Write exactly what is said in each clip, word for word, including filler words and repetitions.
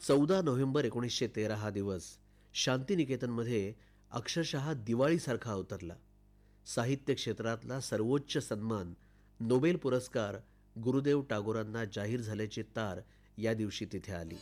चौदा नोव्हेंबर एकोणीसशे तेरा हा दिवस शांतिनिकेतनमध्ये अक्षरशः दिवाळीसारखा अवतरला. साहित्य क्षेत्रातला सर्वोच्च सन्मान नोबेल पुरस्कार गुरुदेव टागोरांना जाहीर झाल्याची तार या दिवशी तिथे आली.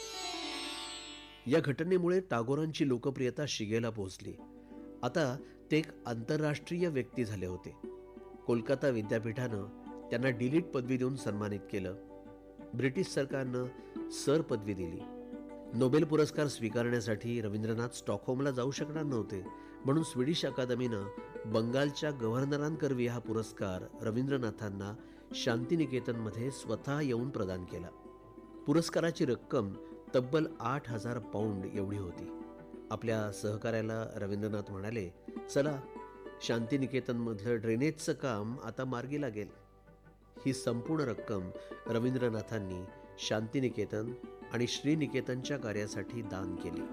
या घटनेमुळे टागोरांची लोकप्रियता शिगेला पोहोचली. आता ते एक आंतरराष्ट्रीय व्यक्ती झाले होते. कोलकाता विद्यापीठानं त्यांना डिलीट पदवी देऊन सन्मानित केलं. ब्रिटिश सरकारनं सर पदवी दिली. नोबेल पुरस्कार स्वीकारण्यासाठी रवींद्रनाथ स्टॉकहोमला जाऊ शकणार नव्हते, म्हणून स्वीडिश अकादमीनं बंगालच्या गव्हर्नरांकरवी हा पुरस्कार रवींद्रनाथांना शांतिनिकेतनमध्ये स्वतः येऊन प्रदान केला. पुरस्काराची रक्कम तब्बल आठ हजार पाऊंड एवढी होती. आपल्या सहकार्याला रवींद्रनाथ म्हणाले, चला शांतिनिकेतनमधलं ड्रेनेजचं काम आता मार्गी लागेल. ही संपूर्ण रक्कम रवींद्रनाथांनी शांतिनिकेतन आणि श्रीनिकेतनच्या कार्यासाठी दान केली.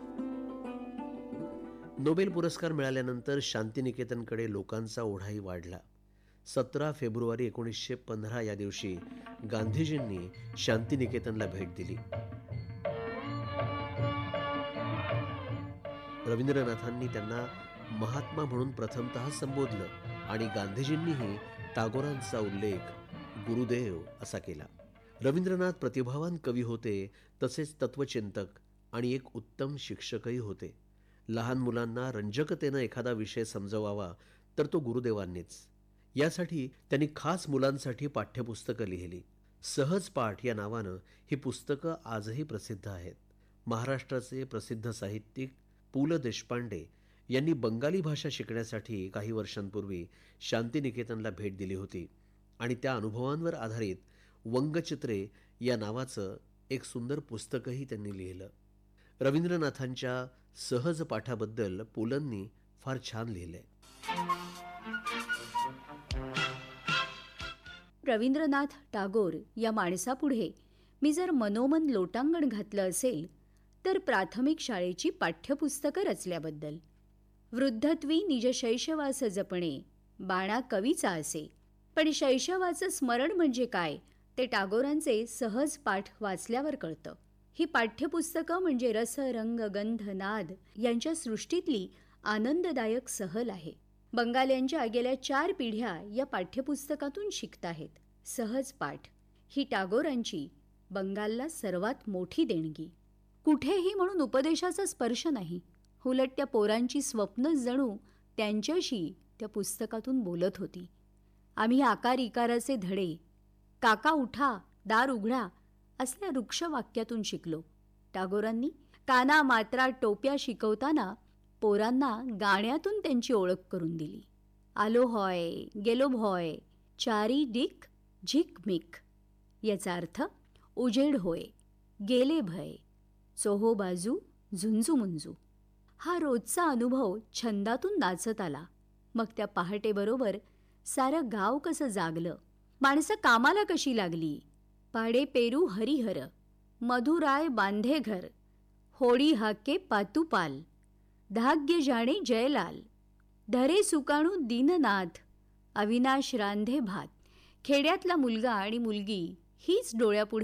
नोबेल पुरस्कार मिळाल्यानंतर शांतिनिकेतनकडे लोकांचा ओढाही वाढला. सतरा फेब्रुवारी एकोणीसशे पंधरा या दिवशी गांधीजींनी शांतिनिकेतनला भेट दिली. रवींद्रनाथांनी त्यांना महात्मा म्हणून प्रथमतः संबोधलं आणि गांधीजींनीही टागोरांचा उल्लेख गुरुदेव असा केला. रवींद्रनाथ प्रतिभावान कवी होते, तसेच तत्वचिंतक आणि एक उत्तम शिक्षकही होते. लहान मुलांना रंजकतेनं एखादा विषय समजवावा तर तो गुरुदेवांनीच. यासाठी त्यांनी खास मुलांसाठी पाठ्यपुस्तकं लिहिली. सहज पाठ या नावानं ही पुस्तकं आजही प्रसिद्ध आहेत. महाराष्ट्राचे प्रसिद्ध साहित्यिक पु ल देशपांडे यांनी बंगाली भाषा शिकण्यासाठी काही वर्षांपूर्वी शांतिनिकेतनला भेट दिली होती आणि त्या अनुभवांवर आधारित वंगचित्रे या नावाचं एक सुंदर पुस्तकही त्यांनी लिहिलं. रवींद्रनाथांच्या सहज पाठाबद्दल पुलंनी फार छान लिहिलंय. रवींद्रनाथ टागोर या माणसापुढे मी जर मनोमन लोटांगण घातलं असेल तर प्राथमिक शाळेची पाठ्यपुस्तकं रचल्याबद्दल. वृद्धत्वी निज शैशवास जपणे बाणा कवीचा असे, पण शैशवाचं स्मरण म्हणजे काय ते टागोरांचे सहज पाठ वाचल्यावर कळतं. ही पाठ्यपुस्तकं म्हणजे रस रंग गंध नाद यांच्या सृष्टीतली आनंददायक सहल आहे. बंगाल्यांच्या गेल्या चार पिढ्या या पाठ्यपुस्तकातून शिकताहेत. सहज पाठ ही टागोरांची बंगालला सर्वात मोठी देणगी. कुठेही म्हणून उपदेशाचा स्पर्श नाही, उलट त्या पोरांची स्वप्न जणू त्यांच्याशी त्या पुस्तकातून बोलत होती. आम्ही आकार इकाराचे धडे, काका उठा दार उघडा असल्या वृक्ष वाक्यातून शिकलो. टागोरांनी काना मात्रा टोप्या शिकवताना पोरांना गाण्यातून त्यांची ओळख करून दिली. आलो होय गेलो भॉय चारी डिक झिक मिक याचा अर्थ उजेड होय, गेले भय, चोहो बाजू झुंजू मुंजू. हा रोजचा अनुभव छंदातून नाचत आला. मग त्या पहाटेबरोबर सारं गाव कसं जागलं, माणसं कामाला कशी लागली. पाडे पेरू हरिहर, मधुराय बांधे घर, होडी हाके पातुपाल, धाग्य जाणे जयलाल, धरे सुकाणू दीननाथ, अविनाश रांधे भात. खेड्यातला मुलगा आणि मुलगी हीच डोळ्यापुढे